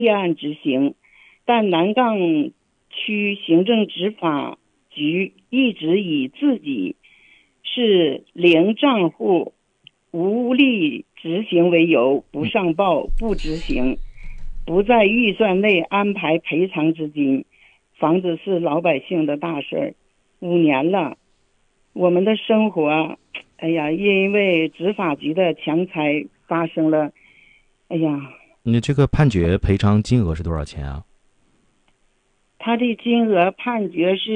立案执行，但南岗区行政执法局一直以自己是零账户无力执行为由，不上报、不执行，不在预算内安排赔偿资金。房子是老百姓的大事儿，5年了，我们的生活，哎呀，因为执法局的强拆发生了，哎呀。 你这个判决赔偿金额是多少钱啊？ 他的金额判决是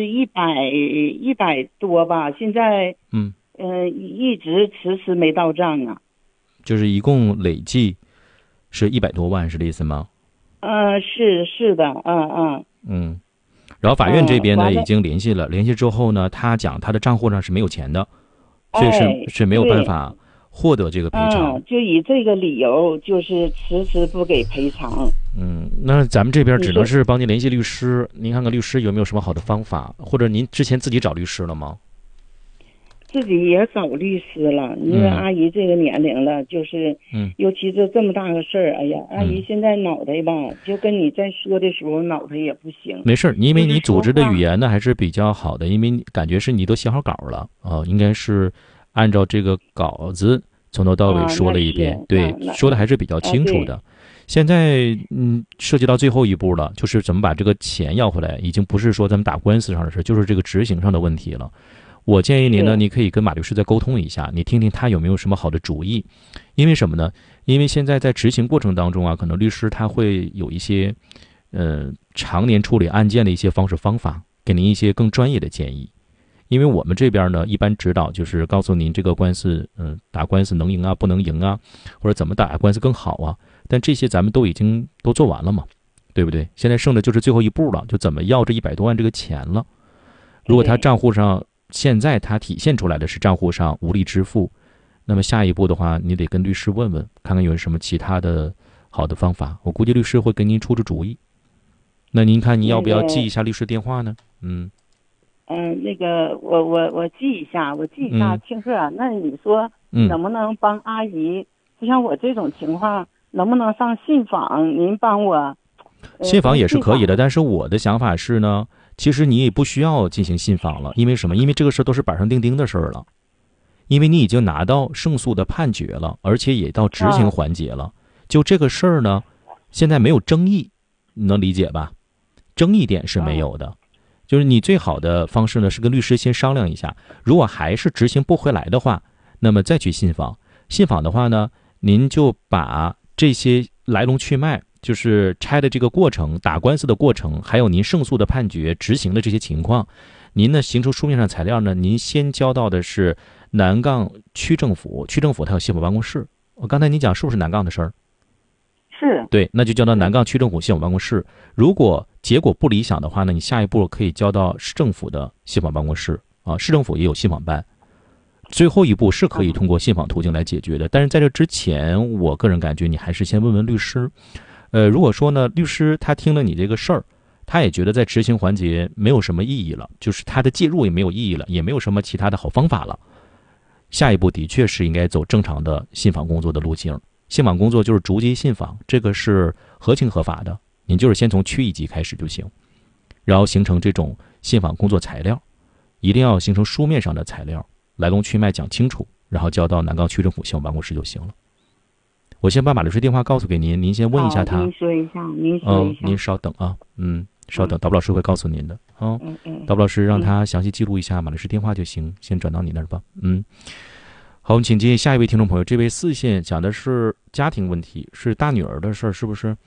100多吧，现在一直迟没到账啊。 就是一共累计是100多万，是这意思吗？ 是的， 然后法院这边呢已经联系了，联系之后呢，他讲他的账户上是没有钱的，所以是没有办法获得这个赔偿。 就以这个理由，就是迟不给赔偿。 那咱们这边只能是帮您联系律师，您看看律师有没有什么好的方法，或者您之前自己找律师了吗？ 自己也找律师了，因为阿姨这个年龄了，就是尤其是这么大个事儿，哎呀，阿姨现在脑袋吧，就跟你在说的时候脑袋也不行。 没事，因为你组织的语言呢还是比较好的，因为感觉是你都写好稿了应该是按照这个稿子从头到尾说了一遍，对，说的还是比较清楚的。现在涉及到最后一步了，就是怎么把这个钱要回来，已经不是说咱们打官司上的事，就是这个执行上的问题了。我建议您呢，你可以跟马律师再沟通一下，你听听他有没有什么好的主意。因为什么呢？因为现在在执行过程当中啊，可能律师他会有一些常年处理案件的一些方式方法，给您一些更专业的建议。因为我们这边呢，一般指导就是告诉您这个官司打官司能赢啊不能赢啊，或者怎么打官司更好啊，但这些咱们都已经都做完了嘛，对不对？现在剩的就是最后一步了，就怎么要这100多万这个钱了。如果他账户上现在他体现出来的是账户上无力支付，那么下一步的话，你得跟律师问问，看看有什么其他的好的方法。我估计律师会给您出主意。那您看你要不要记一下律师电话呢？ 那个我记一下，庆贺。那你说能不能帮阿姨？就像我这种情况，能不能上信访？您帮我。 信访也是可以的，但是我的想法是呢，其实你也不需要进行信访了，因为什么？因为这个事都是板上钉钉的事儿了，因为你已经拿到胜诉的判决了，而且也到执行环节了。就这个事儿呢，现在没有争议，你能理解吧？争议点是没有的。就是你最好的方式呢，是跟律师先商量一下，如果还是执行不回来的话，那么再去信访。信访的话呢，您就把这些来龙去脉，就是拆的这个过程，打官司的过程，还有您胜诉的判决执行的这些情况，您呢形成书面上材料呢，您先交到的是南岗区政府，区政府它有信访办公室。我刚才您讲是不是南岗的事儿？ 是。 对，那就交到南岗区政府信访办公室。如果结果不理想的话呢，你下一步可以交到市政府的信访办公室市政府也有信访办。最后一步是可以通过信访途径来解决的，但是在这之前，我个人感觉你还是先问问律师。如果说呢，律师他听了你这个事儿，他也觉得在执行环节没有什么意义了，就是他的介入也没有意义了，也没有什么其他的好方法了。下一步的确是应该走正常的信访工作的路径。信访工作就是逐级信访，这个是合情合法的。您就是先从区一级开始就行，然后形成这种信访工作材料，一定要形成书面上的材料，来龙去脉讲清楚，然后交到南岗区政府信访办公室就行了。我先把马律师电话告诉给您，您先问一下他。 您说一下。 您稍等啊，稍等，导播老师会告诉您的导播老师让他详细记录一下马律师电话就行，先转到你那儿吧。好，我们请接下一位听众朋友，这位4线讲的是家庭问题，是大女儿的事儿，是不是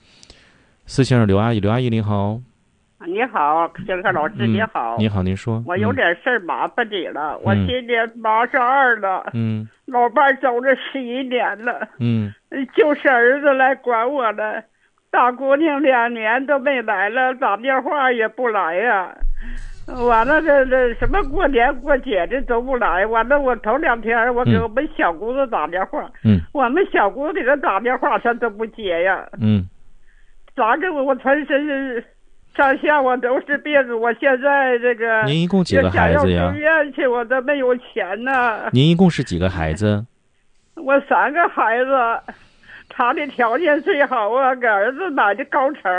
？4线刘阿姨，刘阿姨您好。 你好，星河老师你好。 你好，您说。 我有点事儿麻烦你了，我今年82了，老伴走了11年了，就是儿子来管我了，大姑娘2年都没来了，打电话也不来呀。完了，这什么过年过节的都不来。完了，我头2天我给我们小姑子打电话，我们小姑子给他打电话，他都不接呀。咋给我全身上下我都是病，我现在这个您一共几个孩子呀？ 去医院去，我都没有钱呢。 您一共是几个孩子？ 我3个孩子， 他的条件最好啊，给儿子买的高层。